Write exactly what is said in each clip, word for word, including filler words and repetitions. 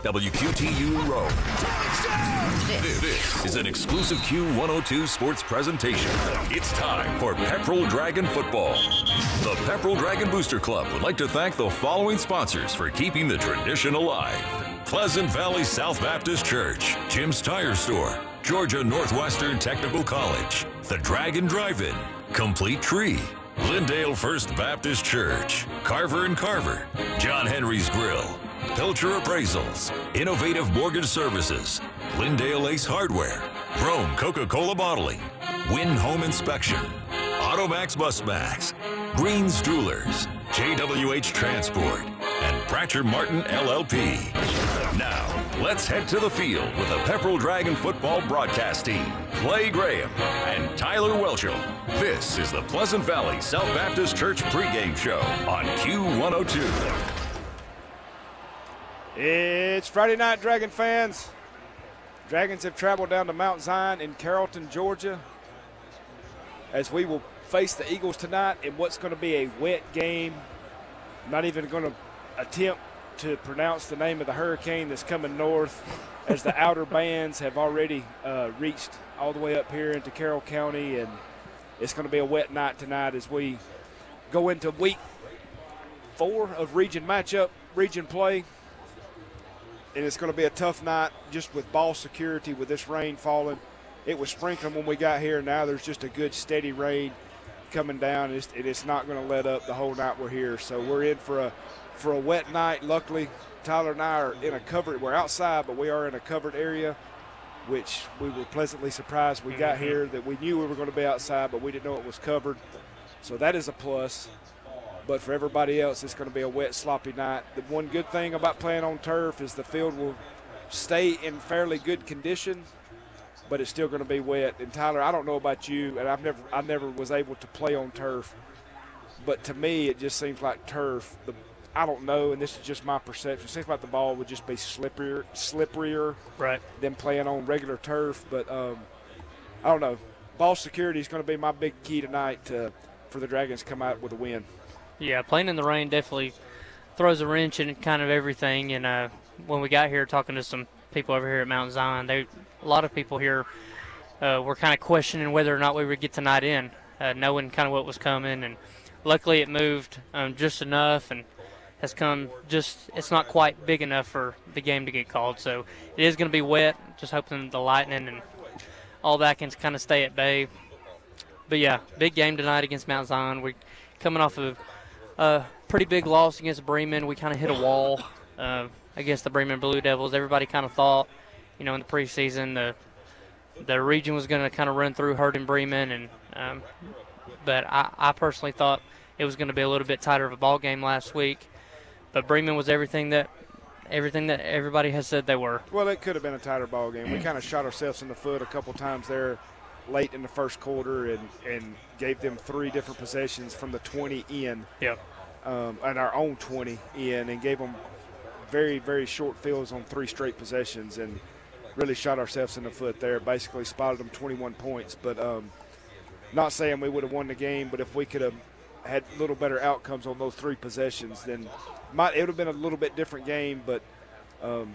W Q T U Rome. This, this is an exclusive Q one oh two sports presentation. It's time for Pepperell Dragon football. The Pepperell Dragon Booster Club would like to thank the following sponsors for keeping the tradition alive. Pleasant Valley South Baptist Church, Jim's Tire Store, Georgia Northwestern Technical College, the Dragon Drive-In, Complete Tree, Lindale First Baptist Church, Carver and Carver, John Henry's Grill, Pilcher Appraisals, Innovative Mortgage Services, Lindale Ace Hardware, Rome Coca-Cola Bottling, Wynn Home Inspection, Automax Busmax, Greens Jewelers, J W H Transport, and Bratcher Martin L L P. Now, let's head to the field with the Pepperell Dragon football broadcast team, Clay Graham and Tyler Welchel. This is the Pleasant Valley South Baptist Church pregame show on Q one oh two. It's Friday night, Dragon fans. Dragons have traveled down to Mount Zion in Carrollton, Georgia, as we will face the Eagles tonight in what's going to be a wet game. I'm not even going to attempt to pronounce the name of the hurricane that's coming north, as the outer bands have already uh, reached all the way up here into Carroll County, and it's going to be a wet night tonight as we go into week four of region matchup, region play. And it's going to be a tough night just with ball security with this rain falling. It was sprinkling when we got here. Now there's just a good steady rain coming down, and it's, and it's not going to let up the whole night we're here. So we're in for a for a wet night. Luckily, Tyler and I are in a covered – we're outside, but we are in a covered area, which we were pleasantly surprised we got here, that we knew we were going to be outside, but we didn't know it was covered. So that is a plus. But for everybody else, it's going to be a wet, sloppy night. The one good thing about playing on turf is the field will stay in fairly good condition, but it's still going to be wet. And Tyler, I don't know about you, and I've never, I never was able to play on turf, but to me, it just seems like turf. The, I don't know, and this is just my perception. It seems like the ball would just be slipperier, slipperier, right, than playing on regular turf. But um, I don't know. Ball security is going to be my big key tonight to, for the Dragons to come out with a win. Yeah, playing in the rain definitely throws a wrench in kind of everything. And uh, when we got here talking to some people over here at Mount Zion, they, a lot of people here uh, were kind of questioning whether or not we would get tonight in, uh, knowing kind of what was coming. And luckily it moved um, just enough and has come just – it's not quite big enough for the game to get called. So it is going to be wet, just hoping the lightning and all that can kind of stay at bay. But, yeah, big game tonight against Mount Zion. We're coming off of – a pretty big loss against Bremen. We kind of hit a wall uh, against the Bremen Blue Devils. Everybody kind of thought, you know, in the preseason the the region was going to kind of run through hurting Bremen, and um, but I, I personally thought it was going to be a little bit tighter of a ball game last week. But Bremen was everything that everything that everybody has said they were. Well, it could have been a tighter ball game. We kind of shot ourselves in the foot a couple times there late in the first quarter, and, and gave them three different possessions from the twenty in, yep. um, and our own twenty in, and gave them very, very short fields on three straight possessions, and really shot ourselves in the foot there. Basically spotted them twenty-one points. But um, not saying we would have won the game, but if we could have had a little better outcomes on those three possessions, then might, it would have been a little bit different game. But um,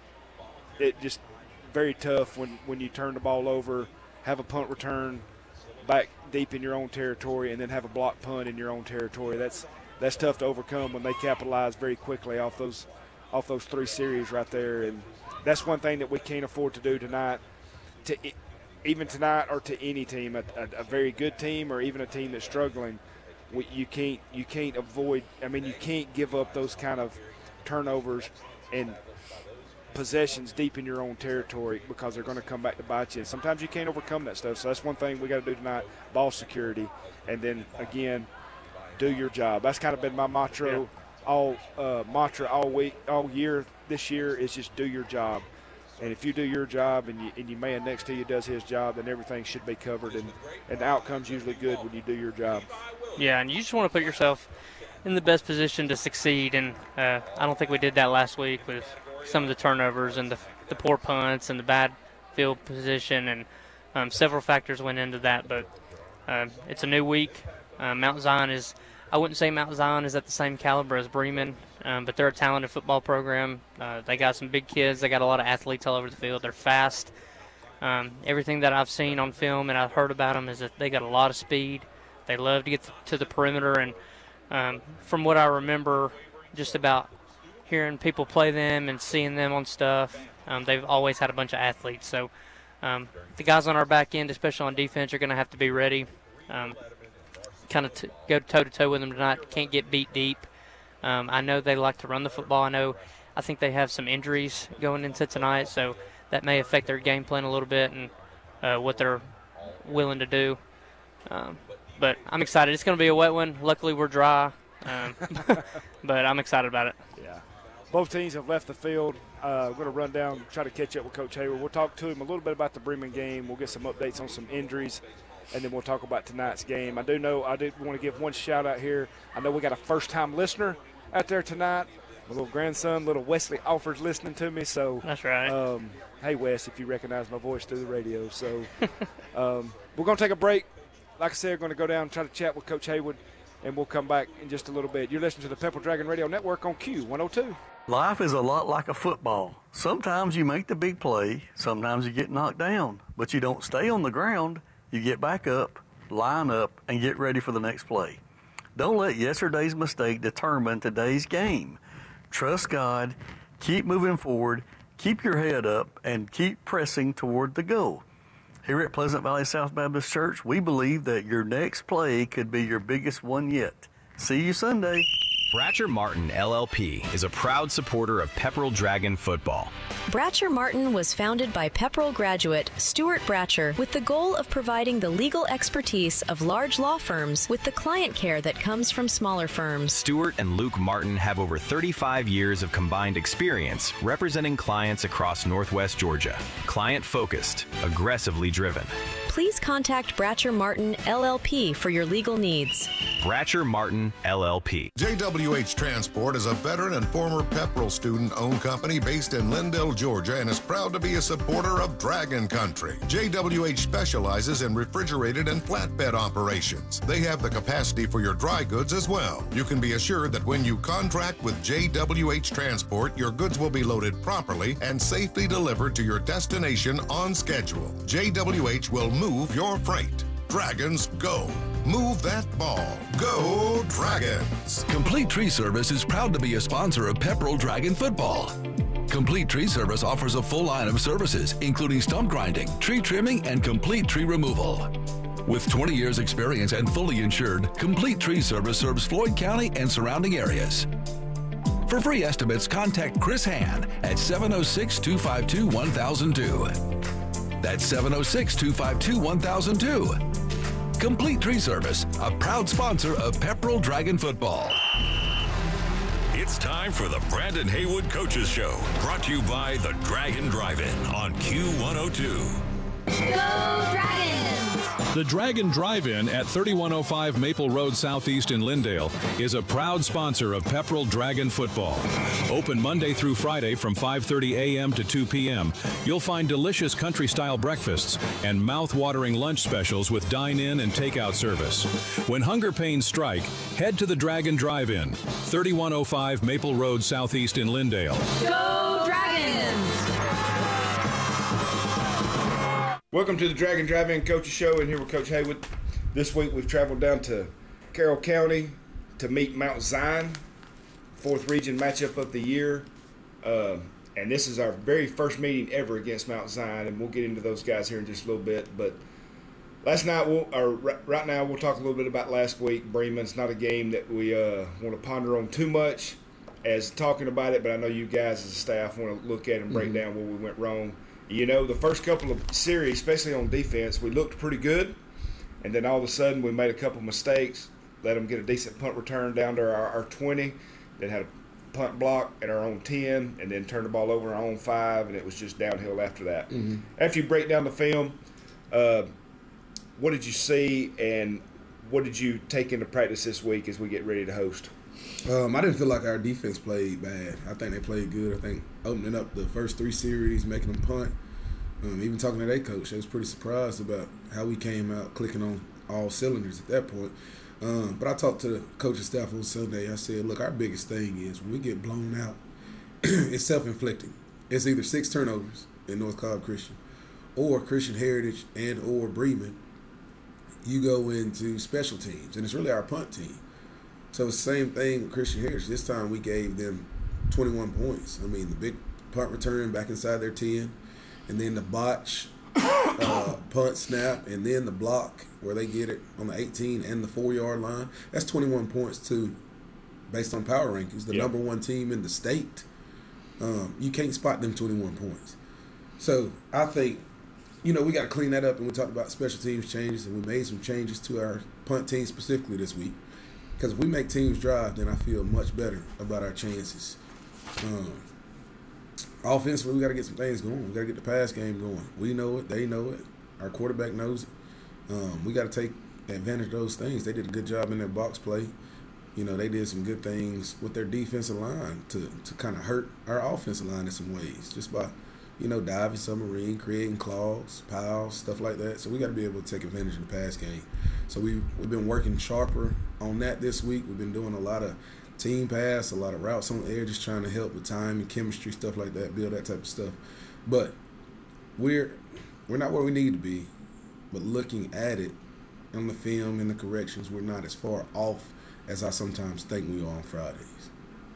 it just very tough when, when you turn the ball over, have a punt return back deep in your own territory, and then have a block punt in your own territory. That's that's tough to overcome when they capitalize very quickly off those off those three series right there. And that's one thing that we can't afford to do tonight, to even tonight or to any team, a, a, a very good team or even a team that's struggling. We, you can't you can't avoid. I mean, you can't give up those kind of turnovers and possessions deep in your own territory, because they're going to come back to bite you. And sometimes you can't overcome that stuff. So that's one thing we got to do tonight: ball security, and then again, do your job. That's kind of been my mantra, yeah. all uh, mantra all week, all year. This year is just do your job. And if you do your job, and you and your man next to you does his job, then everything should be covered. And and the outcome's usually good when you do your job. Yeah, and you just want to put yourself in the best position to succeed. And uh, I don't think we did that last week with some of the turnovers and the, the poor punts and the bad field position, and um, several factors went into that. But uh, it's a new week. Uh, Mount Zion is, I wouldn't say Mount Zion is at the same caliber as Bremen. um, but they're a talented football program. Uh, they got some big kids. They got a lot of athletes all over the field. They're fast. Um, everything that I've seen on film and I've heard about them is that they got a lot of speed. They love to get to the perimeter, and um, from what I remember just about hearing people play them and seeing them on stuff, um, they've always had a bunch of athletes. So um, the guys on our back end, especially on defense, are going to have to be ready. Um, kind of t- go toe-to-toe with them tonight. Can't get beat deep. Um, I know they like to run the football. I know I think they have some injuries going into tonight, so that may affect their game plan a little bit and uh, what they're willing to do. Um, but I'm excited. It's going to be a wet one. Luckily, we're dry, um, but I'm excited about it. Yeah. Both teams have left the field. Uh, we're going to run down, try to catch up with Coach Hayward. We'll talk to him a little bit about the Bremen game. We'll get some updates on some injuries, and then we'll talk about tonight's game. I do know I did want to give one shout-out here. I know we got a first-time listener out there tonight. My little grandson, little Wesley Alford's listening to me. So that's right. Um, hey, Wes, if you recognize my voice through the radio. So um, we're going to take a break. Like I said, we're going to go down and try to chat with Coach Hayward, and we'll come back in just a little bit. You're listening to the Pepperell Dragon Radio Network on Q one oh two. Life is a lot like a football. Sometimes you make the big play, sometimes you get knocked down, but you don't stay on the ground. You get back up, line up, and get ready for the next play. Don't let yesterday's mistake determine today's game. Trust God, keep moving forward, keep your head up, and keep pressing toward the goal. Here at Pleasant Valley South Baptist Church, we believe that your next play could be your biggest one yet. See you Sunday. Bratcher Martin, L L P, is a proud supporter of Pepperell Dragon football. Bratcher Martin was founded by Pepperell graduate Stuart Bratcher with the goal of providing the legal expertise of large law firms with the client care that comes from smaller firms. Stuart and Luke Martin have over thirty-five years of combined experience representing clients across Northwest Georgia. Client-focused, aggressively driven. Please contact Bratcher Martin, L L P for your legal needs. Bratcher Martin, L L P. J W H Transport is a veteran and former Pepperell student-owned company based in Lindale, Georgia, and is proud to be a supporter of Dragon Country. J W H specializes in refrigerated and flatbed operations. They have the capacity for your dry goods as well. You can be assured that when you contract with J W H Transport, your goods will be loaded properly and safely delivered to your destination on schedule. J W H will move your freight. Dragons go. Move that ball. Go Dragons. Complete Tree Service is proud to be a sponsor of Pepperell Dragon football. Complete Tree Service offers a full line of services, including stump grinding, tree trimming, and complete tree removal. With twenty years experience and fully insured, Complete Tree Service serves Floyd County and surrounding areas. For free estimates, contact Chris Hann at seven oh six, two five two, one thousand two. That's seven oh six, two five two, one thousand two. Complete Tree Service, a proud sponsor of Pepperell Dragon football. It's time for the Brandon Haywood Coaches Show, brought to you by the Dragon Drive-In on Q one oh two. Go Dragons! The Dragon Drive-In at thirty-one oh five Maple Road Southeast in Lindale is a proud sponsor of Pepperell Dragon football. Open Monday through Friday from five thirty a.m. to two p.m. You'll find delicious country-style breakfasts and mouth-watering lunch specials with dine-in and takeout service. When hunger pains strike, head to the Dragon Drive-In, thirty-one oh five Maple Road Southeast in Lindale. Go Dragons! Welcome to the Dragon Drive-In Coaches Show, and here with Coach Haywood. This week we've traveled down to Carroll County to meet Mount Zion, fourth region matchup of the year. Uh, and this is our very first meeting ever against Mount Zion, and we'll get into those guys here in just a little bit. But last night, we'll, or right now, we'll talk a little bit about last week. Bremen's not a game that we uh, want to ponder on too much as talking about it, but I know you guys as a staff want to look at and break mm-hmm. down where we went wrong. You know, the first couple of series, especially on defense, we looked pretty good, and then all of a sudden we made a couple mistakes, let them get a decent punt return down to our, our twenty, then had a punt block at our own ten, and then turned the ball over our own five, and it was just downhill after that. Mm-hmm. After you break down the film, uh, what did you see, and what did you take into practice this week as we get ready to host? Um, I didn't feel like our defense played bad. I think they played good. I think opening up the first three series, making them punt. Um, even talking to their coach, I was pretty surprised about how we came out clicking on all cylinders at that point. Um, but I talked to the coaching staff on Sunday. I said, look, our biggest thing is when we get blown out, it's self-inflicting. It's either six turnovers in North Cobb Christian or Christian Heritage and or Bremen. You go into special teams, and it's really our punt team. So it's the same thing with Christian Heritage. This time we gave them twenty-one points. I mean, the big punt return back inside their ten, and then the botch uh, punt snap, and then the block where they get it on the eighteen and the four-yard line. That's twenty-one points too, based on power rankings, the yep. number one team in the state. Um, you can't spot them twenty-one points. So I think, you know, we got to clean that up, and we talked about special teams changes, and we made some changes to our punt team specifically this week. Because if we make teams drive, then I feel much better about our chances. Um, offensively, we got to get some things going. We got to get the pass game going. We know it. They know it. Our quarterback knows it. Um, we got to take advantage of those things. They did a good job in their box play. You know, they did some good things with their defensive line to, to kind of hurt our offensive line in some ways, just by, you know, diving submarine, creating claws, piles, stuff like that. So we got to be able to take advantage of the pass game. So we, we've been working sharper on that this week. We've been doing a lot of team pass, a lot of routes on air, just trying to help with time and chemistry, stuff like that, build that type of stuff. But we're we're not where we need to be, but looking at it on the film and the corrections, we're not as far off as I sometimes think we are on Fridays.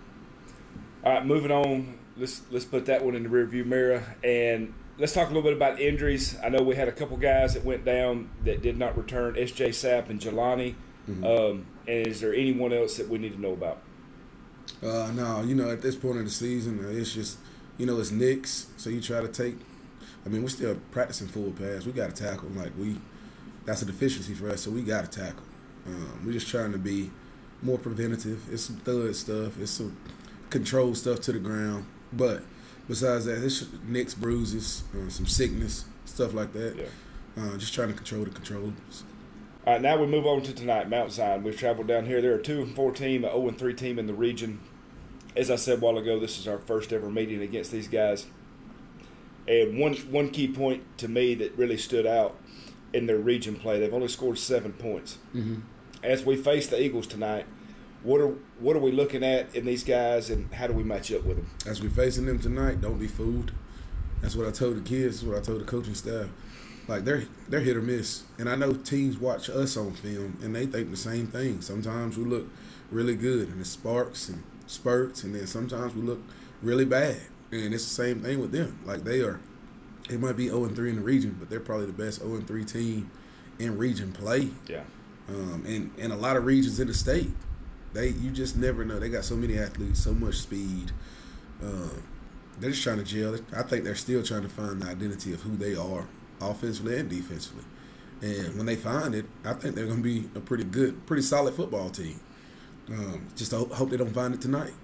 All right, moving on. Let's let's put that one in the rearview mirror, and let's talk a little bit about injuries. I know we had a couple guys that went down that did not return, S J Sapp and Jelani. Mm-hmm. Um, and is there anyone else that we need to know about? Uh, no, you know, at this point of the season, it's just, you know, it's nicks. So you try to take, I mean, we're still practicing full pass. We got to tackle. Like, we, that's a deficiency for us, so we got to tackle. Um, we're just trying to be more preventative. It's some thud stuff. It's some control stuff to the ground. But besides that, it's nicks, bruises, uh, some sickness, stuff like that. Yeah. Uh, just trying to control the controllables. All right, now we move on to tonight, Mount Zion. We've traveled down here. They're a two and four team, an oh and three team in the region. As I said a while ago, this is our first ever meeting against these guys. And one one key point to me that really stood out in their region play, they've only scored seven points. Mm-hmm. As we face the Eagles tonight, what are what are we looking at in these guys, and how do we match up with them? As we're facing them tonight, don't be fooled. That's what I told the kids. That's what I told the coaching staff. Like, they're they're hit or miss. And I know teams watch us on film, and they think the same thing. Sometimes we look really good, and it sparks and spurts, and then sometimes we look really bad. And it's the same thing with them. Like, they are, they might be oh and three in the region, but they're probably the best oh and three team in region play. Yeah. Um, and, and a lot of regions in the state. They You just never know. They got so many athletes, so much speed. Um, they're just trying to gel. I think they're still trying to find the identity of who they are, offensively and defensively. And when they find it, I think they're going to be a pretty good, pretty solid football team. Um, just hope, hope they don't find it tonight.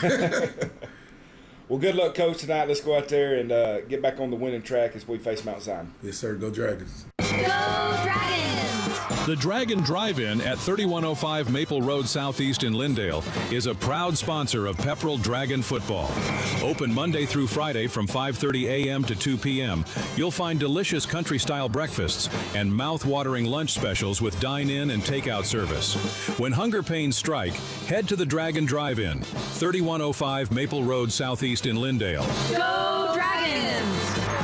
Well, good luck, Coach, tonight. Let's go out there and uh, get back on the winning track as we face Mount Zion. Yes, sir. Go Dragons. Go Dragons! The Dragon Drive-In at thirty-one oh five Maple Road Southeast in Lindale is a proud sponsor of Pepperell Dragon Football. Open Monday through Friday from five thirty a.m. to two p.m. You'll find delicious country-style breakfasts and mouth-watering lunch specials with dine-in and takeout service. When hunger pains strike, head to the Dragon Drive-In, thirty-one oh five Maple Road Southeast in Lindale. Go Dragons!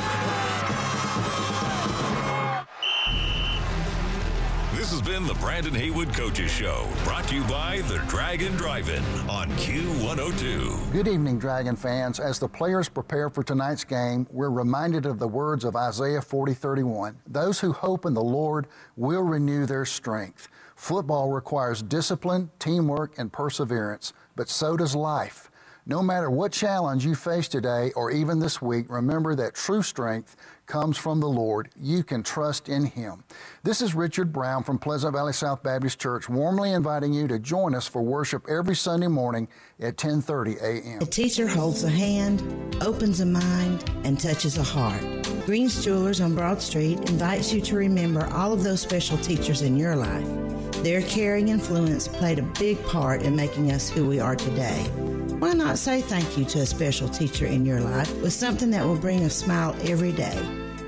This has been the Brandon Haywood Coaches Show, brought to you by the Dragon Drive-In on Q one oh two. Good evening, Dragon fans. As the players prepare for tonight's game, we're reminded of the words of Isaiah forty thirty-one. Those who hope in the Lord will renew their strength. Football requires discipline, teamwork, and perseverance, but so does life. No matter what challenge you face today or even this week, remember that true strength comes from the Lord. You can trust in Him. This is Richard Brown from Pleasant Valley South Baptist Church, warmly inviting you to join us for worship every Sunday morning at ten thirty a.m. A teacher holds a hand, opens a mind, and touches a heart. Green's Jewelers on Broad Street invites you to remember all of those special teachers in your life. Their caring influence played a big part in making us who we are today. Why not say thank you to a special teacher in your life with something that will bring a smile every day?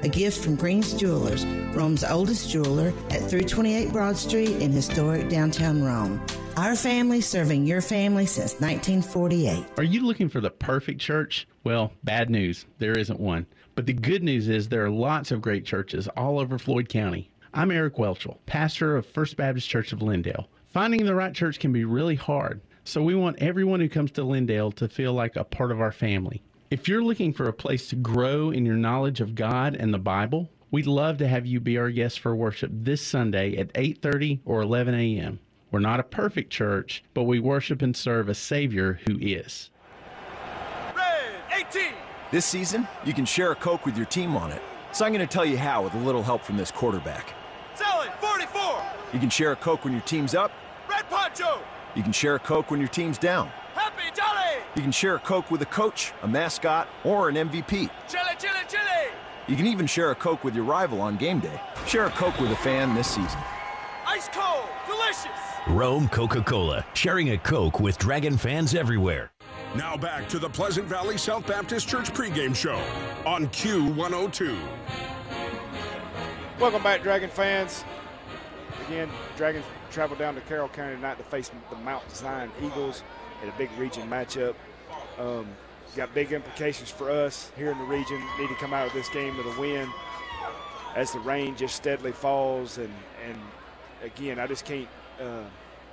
A gift from Green's Jewelers, Rome's oldest jeweler at three twenty-eight Broad Street in historic downtown Rome. Our family serving your family since nineteen forty-eight. Are you looking for the perfect church? Well, bad news. There isn't one. But the good news is there are lots of great churches all over Floyd County. I'm Eric Welchel, pastor of First Baptist Church of Lindale. Finding the right church can be really hard, so we want everyone who comes to Lindale to feel like a part of our family. If you're looking for a place to grow in your knowledge of God and the Bible, we'd love to have you be our guest for worship this Sunday at eight thirty or eleven a.m. We're not a perfect church, but we worship and serve a Savior who is. Red eighteen! This season, you can share a Coke with your team on it. So I'm going to tell you how with a little help from this quarterback. Selling forty-four! You can share a Coke when your team's up. Red Poncho! You can share a Coke when your team's down. Happy Jolly! You can share a Coke with a coach, a mascot, or an M V P. Chili, chili, chili! You can even share a Coke with your rival on game day. Share a Coke with a fan this season. Ice cold, delicious! Rome Coca-Cola, sharing a Coke with Dragon fans everywhere. Now back to the Pleasant Valley South Baptist Church pregame show on Q one oh two. Welcome back, Dragon fans. Again, Dragons travel down to Carroll County tonight to face the Mount Zion Eagles in a big region matchup. Um, got big implications for us here in the region. Need to come out of this game with a win as the rain just steadily falls. And, and again, I just can't uh,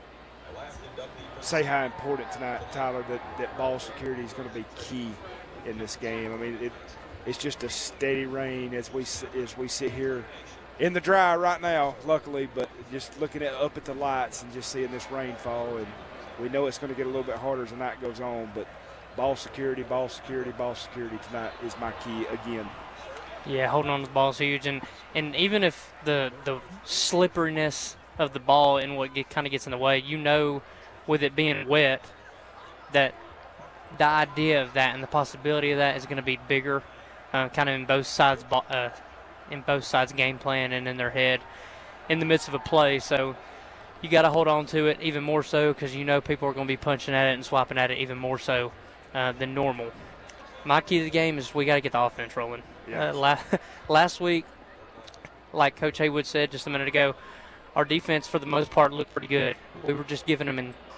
say how important tonight, Tyler, that, that ball security is going to be key in this game. I mean, it, it's just a steady rain as we as we sit here in the dry right now, luckily, but just looking at up at the lights and just seeing this rain fall, and we know it's going to get a little bit harder as the night goes on, but ball security, ball security, ball security tonight is my key again. Yeah, holding on to the ball is huge, and, and even if the the slipperiness of the ball and what get, kind of gets in the way, you know, with it being wet, that the idea of that and the possibility of that is going to be bigger, uh, kind of in both sides, uh, in both sides' game plan and in their head, in the midst of a play. So you got to hold on to it even more so because you know people are going to be punching at it and swapping at it even more so uh, than normal. My key to the game is we got to get the offense rolling. Yeah. Uh, la- last week, like Coach Haywood said just a minute ago, our defense for the most part looked pretty good. We were just giving them in